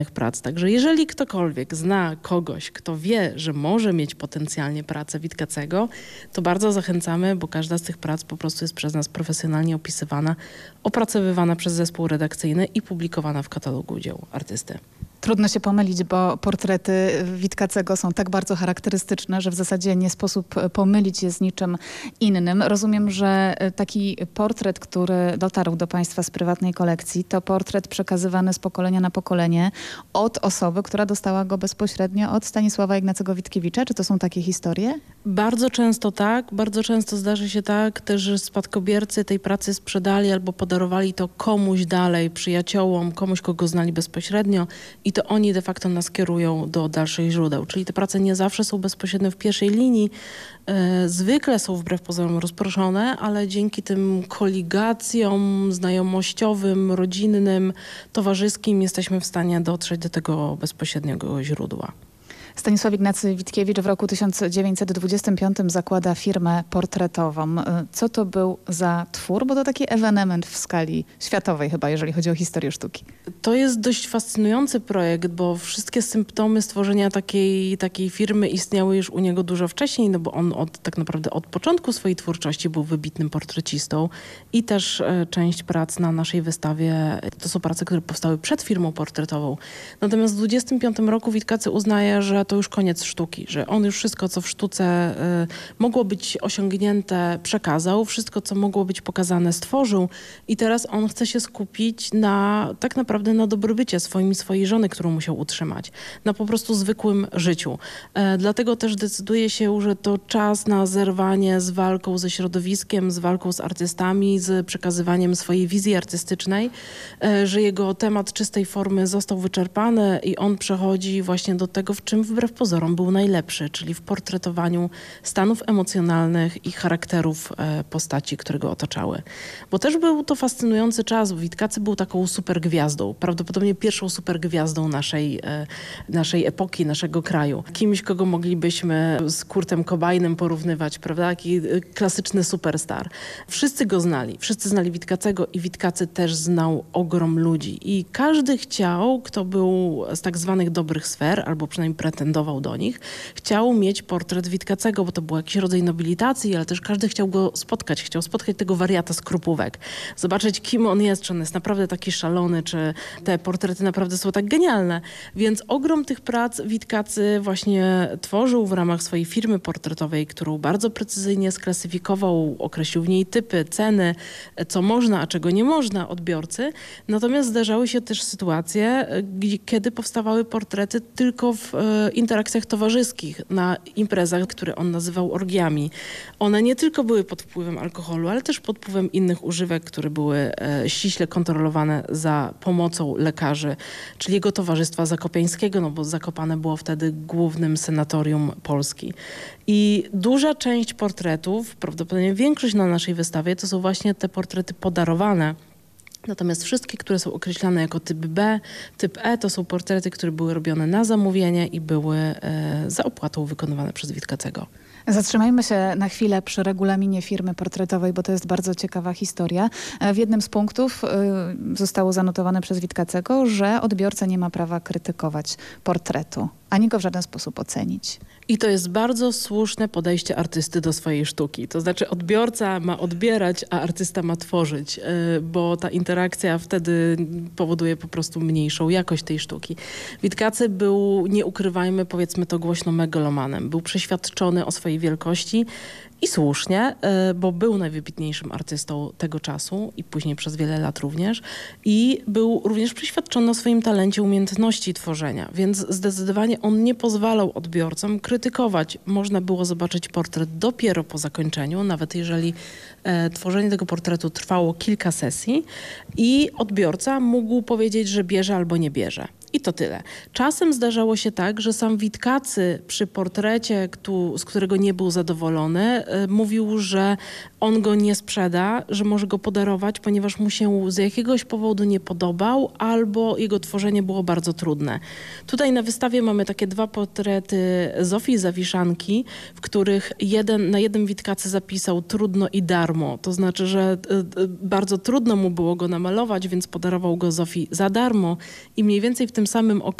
prac. Także jeżeli ktokolwiek zna kogoś, kto wie, że może mieć potencjalnie pracę Witkacego, to bardzo zachęcamy, bo każda z tych prac po prostu jest przez nas profesjonalnie opisywana, opracowywana przez zespół redakcyjny i publikowana w katalogu dzieł artysty. Trudno się pomylić, bo portrety Witkacego są tak bardzo charakterystyczne, że w zasadzie nie sposób pomylić je z niczym innym. Rozumiem, że taki portret, który dotarł do Państwa z prywatnej kolekcji, to portret przekazywany z pokolenia na pokolenie od osoby, która dostała go bezpośrednio od Stanisława Ignacego Witkiewicza. Czy to są takie historie? Bardzo często tak. Bardzo często zdarzy się tak też, że spadkobiercy tej pracy sprzedali albo podarowali to komuś dalej, przyjaciołom, komuś, kogo znali bezpośrednio i to oni de facto nas kierują do dalszych źródeł. Czyli te prace nie zawsze są bezpośrednio w pierwszej linii. Zwykle są wbrew pozorom rozproszone, ale dzięki tym koligacjom znajomościowym, rodzinnym, towarzyskim jesteśmy w stanie dotrzeć do tego bezpośredniego źródła. Stanisław Ignacy Witkiewicz w roku 1925 zakłada firmę portretową. Co to był za twór? Bo to taki ewenement w skali światowej chyba, jeżeli chodzi o historię sztuki. To jest dość fascynujący projekt, bo wszystkie symptomy stworzenia takiej firmy istniały już u niego dużo wcześniej, no bo on tak naprawdę od początku swojej twórczości był wybitnym portrecistą i też część prac na naszej wystawie to są prace, które powstały przed firmą portretową. Natomiast w 1925 roku Witkacy uznaje, że to już koniec sztuki, że on już wszystko, co w sztuce mogło być osiągnięte, przekazał, wszystko, co mogło być pokazane, stworzył i teraz on chce się skupić tak naprawdę na dobrobycie swoim i swojej żony, którą musiał utrzymać, na po prostu zwykłym życiu. Dlatego też decyduje się, że to czas na zerwanie z walką ze środowiskiem, z walką z artystami, z przekazywaniem swojej wizji artystycznej, że jego temat czystej formy został wyczerpany i on przechodzi właśnie do tego, w czym wbrew pozorom był najlepszy, czyli w portretowaniu stanów emocjonalnych i charakterów postaci, które go otaczały. Bo też był to fascynujący czas. Witkacy był taką supergwiazdą, prawdopodobnie pierwszą supergwiazdą naszej epoki, naszego kraju. Kimś, kogo moglibyśmy z Kurtem Cobainem porównywać, prawda? Taki klasyczny superstar. Wszyscy go znali, wszyscy znali Witkacego i Witkacy też znał ogrom ludzi. I każdy chciał, kto był z tak zwanych dobrych sfer, albo przynajmniej pretendował do nich, chciał mieć portret Witkacego, bo to był jakiś rodzaj nobilitacji, ale też każdy chciał go spotkać. Chciał spotkać tego wariata z Krupówek. Zobaczyć, kim on jest, czy on jest naprawdę taki szalony, czy te portrety naprawdę są tak genialne. Więc ogrom tych prac Witkacy właśnie tworzył w ramach swojej firmy portretowej, którą bardzo precyzyjnie sklasyfikował, określił w niej typy, ceny, co można, a czego nie można odbiorcy. Natomiast zdarzały się też sytuacje, kiedy powstawały portrety tylko w interakcjach towarzyskich, na imprezach, które on nazywał orgiami. One nie tylko były pod wpływem alkoholu, ale też pod wpływem innych używek, które były ściśle kontrolowane za pomocą lekarzy, czyli jego towarzystwa zakopiańskiego, no bo Zakopane było wtedy głównym senatorium Polski. I duża część portretów, prawdopodobnie większość na naszej wystawie, to są właśnie te portrety podarowane. Natomiast wszystkie, które są określane jako typ B, typ E, to są portrety, które były robione na zamówienie i były za opłatą wykonywane przez Witkacego. Zatrzymajmy się na chwilę przy regulaminie firmy portretowej, bo to jest bardzo ciekawa historia. W jednym z punktów zostało zanotowane przez Witkacego, że odbiorca nie ma prawa krytykować portretu, ani go w żaden sposób ocenić. I to jest bardzo słuszne podejście artysty do swojej sztuki. To znaczy odbiorca ma odbierać, a artysta ma tworzyć, bo ta interakcja wtedy powoduje po prostu mniejszą jakość tej sztuki. Witkacy był, nie ukrywajmy, powiedzmy to głośno, megalomanem. Był przeświadczony o swojej wielkości i słusznie, bo był najwybitniejszym artystą tego czasu i później przez wiele lat również. I był również przeświadczony o swoim talencie, umiejętności tworzenia, więc zdecydowanie on nie pozwalał odbiorcom krytykować. Można było zobaczyć portret dopiero po zakończeniu, nawet jeżeli tworzenie tego portretu trwało kilka sesji i odbiorca mógł powiedzieć, że bierze albo nie bierze. I to tyle. Czasem zdarzało się tak, że sam Witkacy przy portrecie, z którego nie był zadowolony, mówił, że on go nie sprzeda, że może go podarować, ponieważ mu się z jakiegoś powodu nie podobał albo jego tworzenie było bardzo trudne. Tutaj na wystawie mamy takie 2 portrety Zofii Zawiszanki, w których na jednym witkacy zapisał trudno i darmo. To znaczy, że bardzo trudno mu było go namalować, więc podarował go Zofii za darmo i mniej więcej w tym samym okresie